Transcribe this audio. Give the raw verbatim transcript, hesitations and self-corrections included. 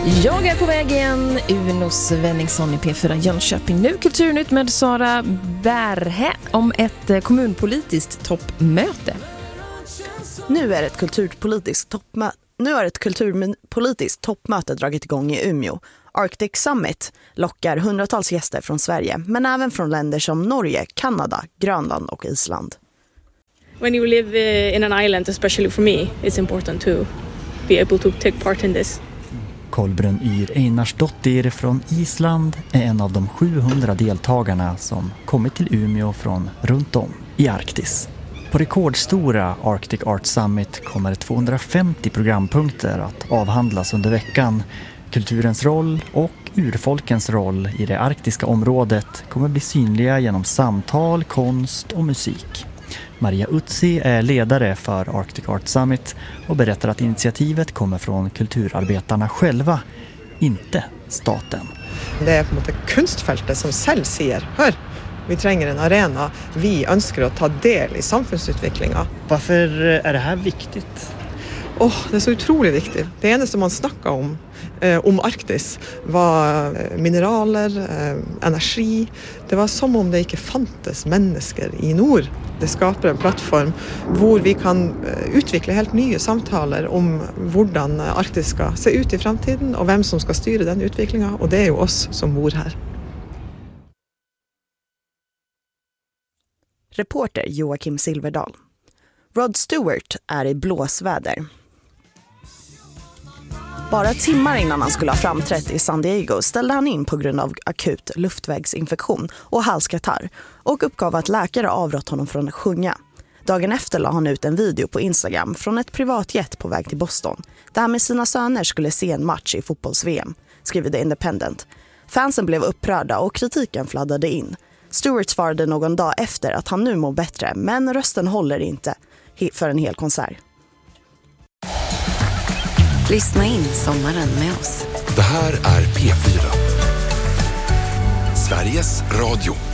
Jag är på väg igen. Uno Svenningsson i P fyra Jönköping. Nu Kulturnytt med Sara Berhe om ett kommunpolitiskt toppmöte. Nu är ett kulturpolitiskt toppmöte. Nu har ett kulturpolitiskt toppmöte dragit igång i Umeå. Arctic Summit lockar hundratals gäster från Sverige, men även från länder som Norge, Kanada, Grönland och Island. When you live in an island, especially for me, it's important to be able to take part in this. Kolbrun Yr Einarsdottir från Island är en av de sjuhundra deltagarna som kommit till Umeå från runt om i Arktis. På rekordstora Arctic Art Summit kommer tvåhundrafemtio programpunkter att avhandlas under veckan. Kulturens roll och urfolkens roll i det arktiska området kommer bli synliga genom samtal, konst och musik. Maria Utsi är ledare för Arctic Art Summit och berättar att initiativet kommer från kulturarbetarna själva, inte staten. Det är på något sätt kunstfältet som själv säger, hör, vi tränger en arena, vi önskar att ta del i samhällsutvecklingen. Varför är det här viktigt? Oh, det är så otroligt viktigt. Det enda man snackar om eh, om Arktis var mineraler, eh, energi. Det var som om det inte fanns människor i nord. Det skapar en plattform hvor vi kan eh, utveckla helt nya samtal om hur Arktis ska se ut i framtiden och vem som ska styra den utvecklingen. Och det är ju oss som bor här. Reporter Joakim Silverdal. Rod Stewart är i blåsväder. Bara timmar innan han skulle ha framträtt i San Diego ställde han in på grund av akut luftvägsinfektion och halskatarr och uppgav att läkare avrått honom från att sjunga. Dagen efter la han ut en video på Instagram från ett privatjet på väg till Boston där han med sina söner skulle se en match i fotbolls-V M, skriver The Independent. Fansen blev upprörda och kritiken fladdade in. Stewart svarade någon dag efter att han nu mår bättre, men rösten håller inte för en hel konsert. Lyssna in sommaren med oss. Det här är P fyra. Sveriges Radio.